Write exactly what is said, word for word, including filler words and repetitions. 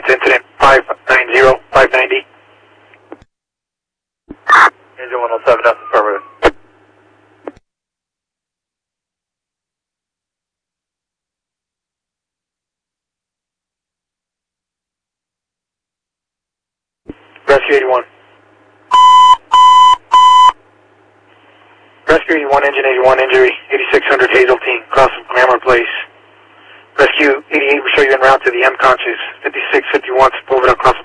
to incident five ninety, five ninety. Engine one oh seven, that's affirmative. Rescue eighty-one. Rescue eighty-one, engine eighty-one, injury, eighty-six hundred Hazeltine, cross from Glamour Place. Rescue eighty-eight will show you en route to the M conscious, fifty-six fifty-one, Sepulveda, cross